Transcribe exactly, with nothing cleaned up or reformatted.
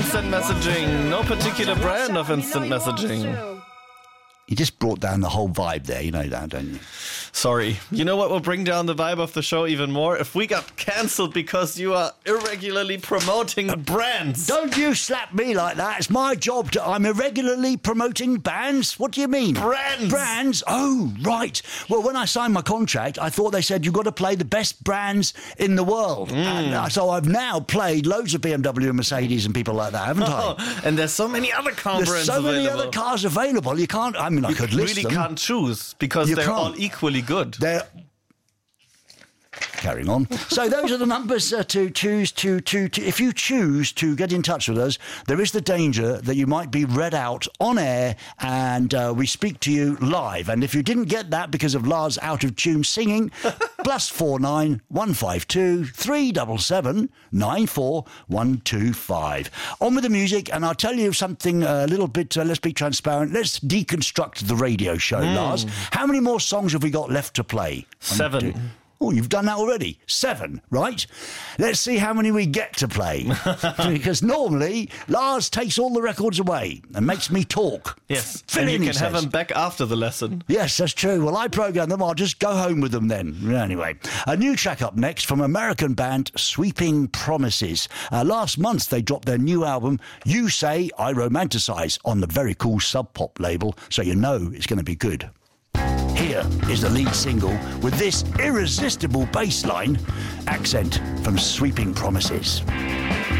instant messaging. No particular brand of instant messaging. You just brought down the whole vibe there, you know that, don't you? Sorry. You know what will bring down the vibe of the show even more? If we got cancelled because you are irregularly promoting brands. Don't you slap me like that. It's my job to... I'm irregularly promoting bands? What do you mean? Brands. Brands? Oh, right. Well, when I signed my contract, I thought they said you've got to play the best brands in the world. Mm. And uh, so I've now played loads of B M W and Mercedes and people like that, haven't oh, I? And there's so many other car there's brands so available. many other cars available. You can't... I mean, I you could list really them. can't choose because You they're can't. all equally good. They're... Carrying on. So those are the numbers uh, to choose to, to, to... If you choose to get in touch with us, there is the danger that you might be read out on air and uh, we speak to you live. And if you didn't get that because of Lars out of tune singing, plus four nine one five two three seven seven nine four one two five. On with the music, and I'll tell you something a little bit, uh, let's be transparent. Let's deconstruct the radio show, mm. Lars. How many more songs have we got left to play? Seven. Oh, you've done that already. Seven, right? Let's see how many we get to play. Because normally, Lars takes all the records away and makes me talk. Yes, Fill and in, you he can have says. them back after the lesson. Yes, that's true. Well, I program them. I'll just go home with them then. Anyway, a new track up next from American band Sweeping Promises. Uh, last month, they dropped their new album, You Say I Romanticize, on the very cool Sub Pop label, so you know it's going to be good. Here is the lead single with this irresistible bass line, Accent from Sweeping Promises.